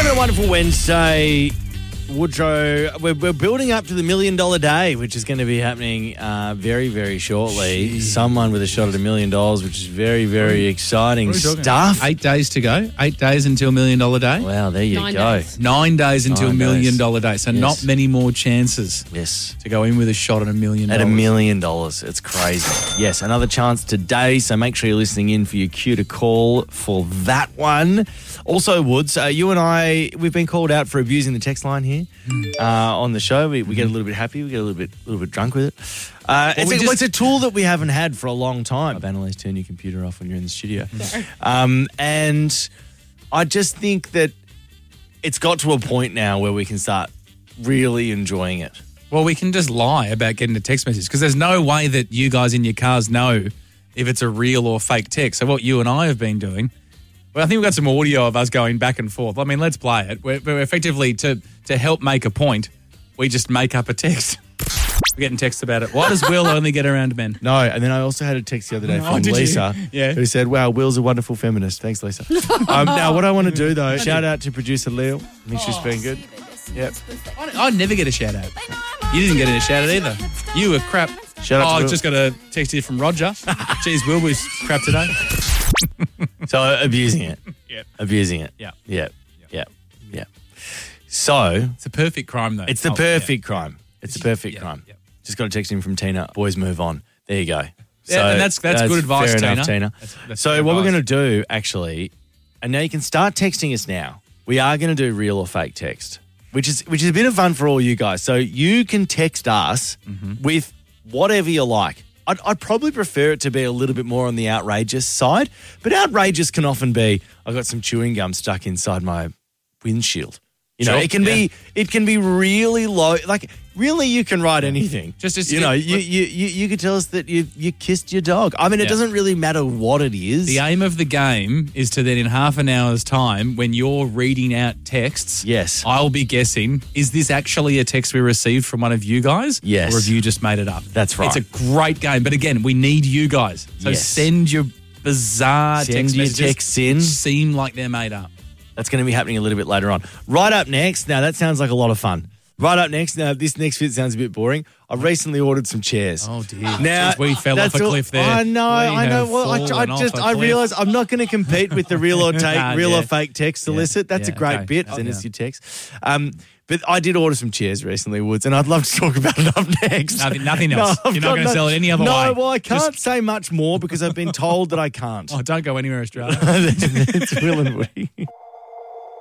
a wonderful Wednesday, Woodrow. We're building up to the $1 million day, which is going to be happening very, very shortly. Jeez. Someone with a shot at $1 million, which is very, very exciting stuff. 8 days to go. 8 days until $1 million day. Wow, there you 9 go. days. 9 days until $1 9 million days. day. So Yes. not many more chances Yes. to go in with a shot at $1 million. At $1 million. It's crazy. Yes, another chance today, so make sure you're listening in for your cue to call for that one. Also, Woods, you and I, we've been called out for abusing the text line here on the show. We get a little bit happy. We get a little bit drunk with it. It's a tool that we haven't had for a long time. Annalise, turn your computer off when you're in the studio. And I just think that it's got to a point now where we can start really enjoying it. Well, we can just lie about getting a text message because there's no way that you guys in your cars know if it's a real or fake text. So what you and I have been doing, well, I think we've got some audio of us going back and forth. I mean, let's play it. We're effectively, to help make a point, we just make up a text. We're getting texts about it. Why does Will only get around men? No, and then I also had a text the other day from did you? Lisa who said, wow, Will's a wonderful feminist. Thanks, Lisa. Now, what I want to do, though, shout out to producer Leo. I think she's been good. Yep. I never get a shout out. You didn't get a shout out either. You were crap. Shout out to I Will. just got a text here from Roger. Geez, Will was crap today. So abusing it. Yep. Abusing it. Yep. Yep. Yep. Yep. So It's a perfect crime, though. it's the perfect crime. It's the perfect Yeah, crime. yeah. Just got a text in from Tina. Boys, move on. There you go. Yeah, and that's good advice, fair enough, Tina. Tina. That's So good what we're advice. going to do, actually, and now you can start texting us now. We are going to do real or fake text, which is a bit of fun for all you guys. So you can text us with whatever you like. I'd probably prefer it to be a little bit more on the outrageous side, but outrageous can often be, I got some chewing gum stuck inside my windshield. You know, Sure, it can be really low. Like, really, you can write anything. Just as you know, you could tell us that you kissed your dog. I mean, it Yeah. doesn't really matter what it is. The aim of the game is to then, in half an hour's time, when you're reading out texts, Yes. I'll be guessing, is this actually a text we received from one of you guys? Yes. Or have you just made it up? That's right. It's a great game. But again, we need you guys. So Yes. send your bizarre Send text your messages. texts in. Which seem like they're made up. That's going to be happening a little bit later on. Right up next, now that sounds like a lot of fun. Right up next, now this next bit sounds a bit boring. I've recently ordered some chairs. Oh, dear. Now Jeez, we fell off that's a cliff there. I know. We have Well, fallen off a I cliff. realise I'm not going to compete with the real or Yeah. fake text solicit. That's Yeah, a great okay. bit. Oh, Send us yeah. your text. But I did order some chairs recently, Woods, and I'd love to talk about it up next. Nothing else. I've You're not got gonna sell it any other no, way. No, well, I can't Just- say much more because I've been told that I can't. Oh, don't go anywhere, Australia. It's Will and Woody.